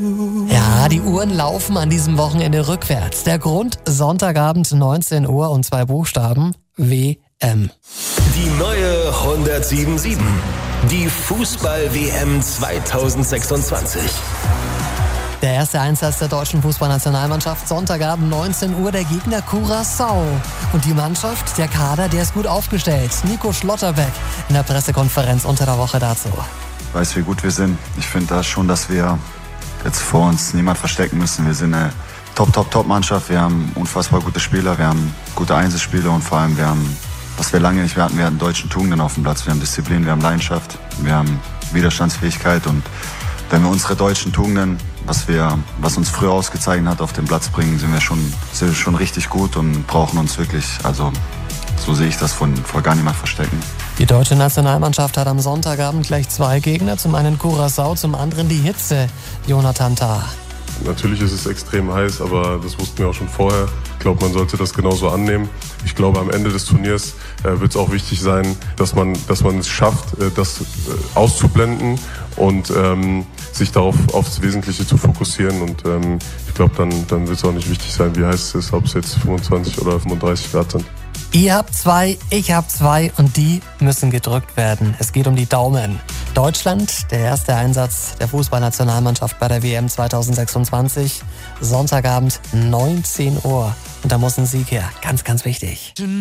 Ja, die Uhren laufen an diesem Wochenende rückwärts. Der Grund: Sonntagabend 19 Uhr und 2 Buchstaben: WM. Die neue 107.7. Die Fußball-WM 2026. Der erste Einsatz der deutschen Fußballnationalmannschaft, Sonntagabend 19 Uhr, der Gegner Curaçao. Und die Mannschaft, der Kader, der ist gut aufgestellt. Nico Schlotterbeck in der Pressekonferenz unter der Woche dazu. Ich weiß, wie gut wir sind. Ich finde da schon, dass wir jetzt vor uns niemand verstecken müssen. Wir sind eine Top-Mannschaft. Wir haben unfassbar gute Spieler, wir haben gute Einzelspieler und vor allem was wir lange nicht mehr hatten, wir hatten deutschen Tugenden auf dem Platz. Wir haben Disziplin, wir haben Leidenschaft, wir haben Widerstandsfähigkeit und wenn wir unsere deutschen Tugenden, was uns früher ausgezeichnet hat, auf den Platz bringen, sind wir schon richtig gut und brauchen uns wirklich, also so sehe ich das vor gar niemand verstecken. Die deutsche Nationalmannschaft hat am Sonntagabend gleich 2 Gegner, zum einen Curaçao, zum anderen die Hitze. Jonathan Tah. Natürlich ist es extrem heiß, aber das wussten wir auch schon vorher. Ich glaube, man sollte das genauso annehmen. Ich glaube, am Ende des Turniers wird es auch wichtig sein, dass man es schafft, das auszublenden und sich darauf aufs Wesentliche zu fokussieren. Und ich glaube, dann wird es auch nicht wichtig sein, wie heiß es ist, ob es jetzt 25 oder 35 Grad sind. Ihr habt 2, ich hab 2 und die müssen gedrückt werden. Es geht um die Daumen. Deutschland, der erste Einsatz der Fußballnationalmannschaft bei der WM 2026. Sonntagabend 19 Uhr. Und da muss ein Sieg her. Ganz, ganz wichtig.